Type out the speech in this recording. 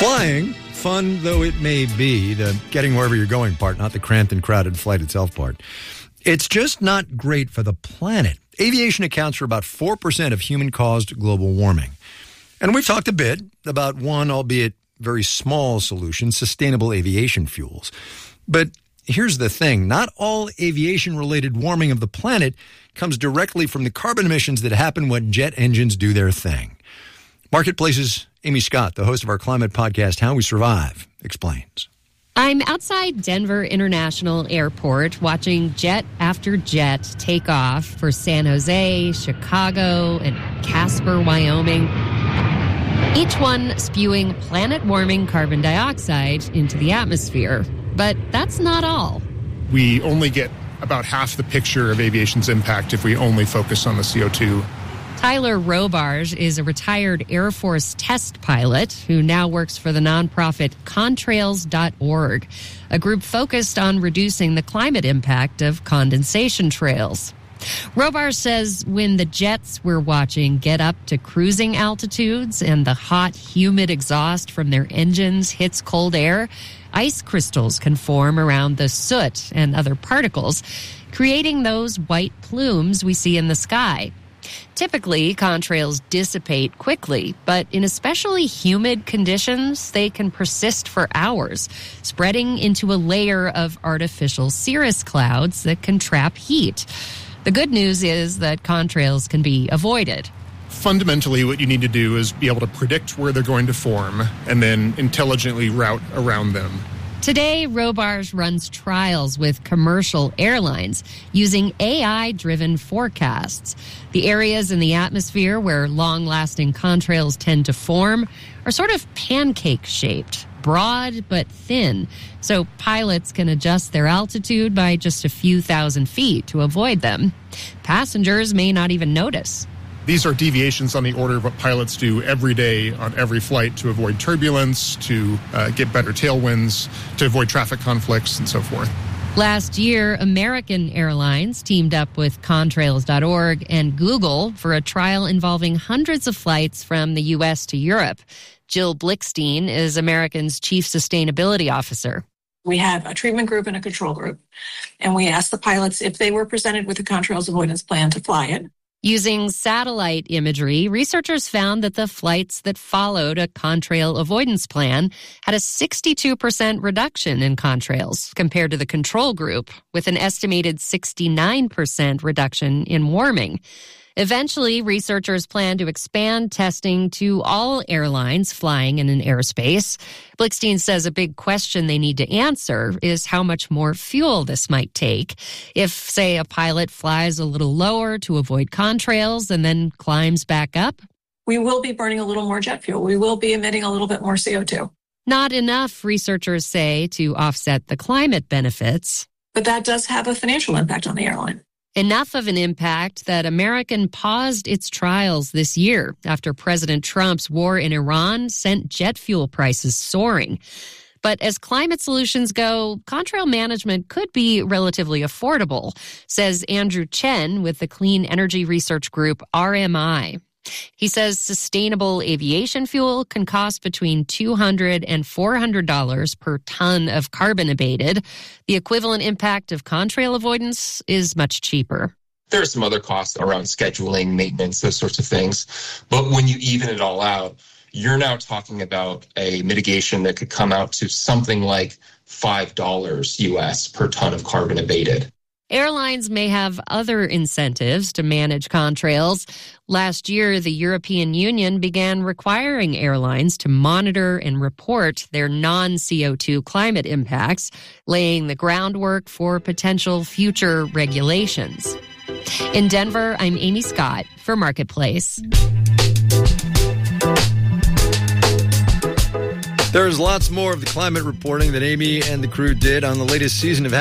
Flying, fun though it may be, the getting wherever you're going part, not the cramped and crowded flight itself part, it's just not great for the planet. Aviation accounts for about 4% of human-caused global warming. And we've talked a bit about one, albeit very small solution, sustainable aviation fuels. But here's the thing. Not all aviation-related warming of the planet comes directly from the carbon emissions that happen when jet engines do their thing. Marketplace's Amy Scott, the host of our climate podcast, How We Survive, explains. I'm outside Denver International Airport watching jet after jet take off for San Jose, Chicago, and Casper, Wyoming. Each one spewing planet-warming carbon dioxide into the atmosphere. But that's not all. We only get about half the picture of aviation's impact if we only focus on the CO2. Tyler Robarge is a retired Air Force test pilot who now works for the nonprofit Contrails.org, a group focused on reducing the climate impact of condensation trails. Robarge says when the jets we're watching get up to cruising altitudes and the hot, humid exhaust from their engines hits cold air, ice crystals can form around the soot and other particles, creating those white plumes we see in the sky. Typically, contrails dissipate quickly, but in especially humid conditions, they can persist for hours, spreading into a layer of artificial cirrus clouds that can trap heat. The good news is that contrails can be avoided. Fundamentally, what you need to do is be able to predict where they're going to form and then intelligently route around them. Today, Robarge runs trials with commercial airlines using AI-driven forecasts. The areas in the atmosphere where long-lasting contrails tend to form are sort of pancake-shaped, broad but thin, so pilots can adjust their altitude by just a few thousand feet to avoid them. Passengers may not even notice. These are deviations on the order of what pilots do every day on every flight to avoid turbulence, to get better tailwinds, to avoid traffic conflicts, and so forth. Last year, American Airlines teamed up with Contrails.org and Google for a trial involving hundreds of flights from the U.S. to Europe. Jill Blickstein is American's chief sustainability officer. We have a treatment group and a control group, and we asked the pilots if they were presented with a contrails avoidance plan to fly it. Using satellite imagery, researchers found that the flights that followed a contrail avoidance plan had a 62% reduction in contrails compared to the control group, with an estimated 69% reduction in warming. Eventually, researchers plan to expand testing to all airlines flying in an airspace. Blickstein says a big question they need to answer is how much more fuel this might take. If, say, a pilot flies a little lower to avoid contrails and then climbs back up, we will be burning a little more jet fuel. We will be emitting a little bit more CO2. Not enough, researchers say, to offset the climate benefits. But that does have a financial impact on the airline. Enough of an impact that American paused its trials this year after President Trump's war in Iran sent jet fuel prices soaring. But as climate solutions go, contrail management could be relatively affordable, says Andrew Chen with the clean energy research group RMI. He says sustainable aviation fuel can cost between $200 and $400 per ton of carbon abated. The equivalent impact of contrail avoidance is much cheaper. There are some other costs around scheduling, maintenance, those sorts of things. But when you even it all out, you're now talking about a mitigation that could come out to something like $5 US per ton of carbon abated. Airlines may have other incentives to manage contrails. Last year, the European Union began requiring airlines to monitor and report their non-CO2 climate impacts, laying the groundwork for potential future regulations. In Denver, I'm Amy Scott for Marketplace. There's lots more of the climate reporting that Amy and the crew did on the latest season of